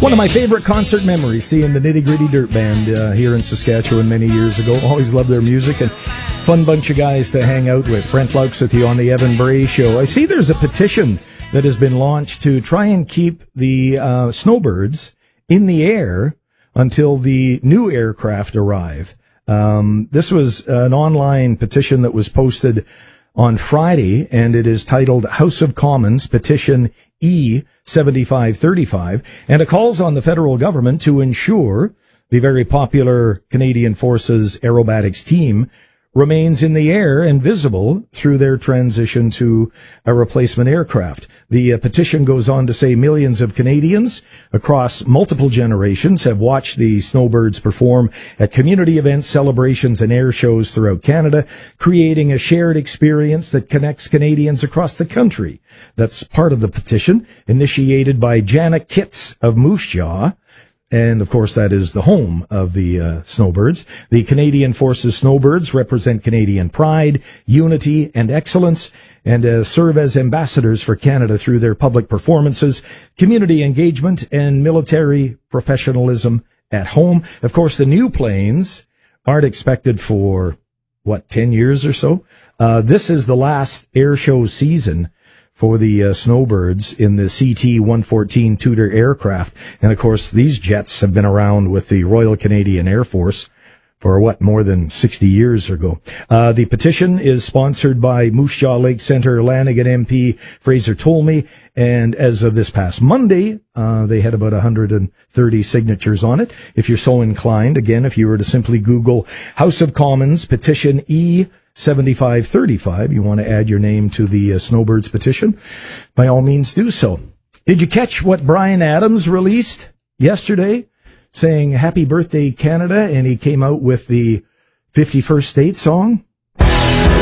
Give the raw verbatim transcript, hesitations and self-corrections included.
One of my favorite concert memories, seeing the Nitty Gritty Dirt Band uh, here in Saskatchewan many years ago. Always loved their music, and fun bunch of guys to hang out with. Brent Laux with you on the Evan Bray Show. I see there's a petition that has been launched to try and keep the uh, snowbirds in the air until the new aircraft arrive. Um, this was an online petition that was posted on Friday, and it is titled House of Commons Petition E seventy-five thirty-five, and it calls on the federal government to ensure the very popular Canadian Forces aerobatics team remains in the air and visible through their transition to a replacement aircraft. The uh, petition goes on to say millions of Canadians across multiple generations have watched the snowbirds perform at community events, celebrations, and air shows throughout Canada, creating a shared experience that connects Canadians across the country. That's part of the petition, initiated by Janet Kitts of Moose Jaw. And, of course, that is the home of the uh, snowbirds. The Canadian Forces snowbirds represent Canadian pride, unity, and excellence, and uh, serve as ambassadors for Canada through their public performances, community engagement, and military professionalism at home. Of course, the new planes aren't expected for, what, ten years or so? Uh, this is the last air show season for the uh, snowbirds in the C T one fourteen Tudor aircraft. And, of course, these jets have been around with the Royal Canadian Air Force for, what, more than sixty years ago. Uh, the petition is sponsored by Moose Jaw Lake Centre, Lanigan M P Fraser Tolmie, and as of this past Monday, uh, they had about one hundred thirty signatures on it. If you're so inclined, again, if you were to simply Google House of Commons Petition E seventy-five thirty-five, you want to add your name to the uh, Snowbirds petition, by all means do so. Did you catch what Bryan Adams released yesterday, saying Happy Birthday Canada, and he came out with the fifty-first State song?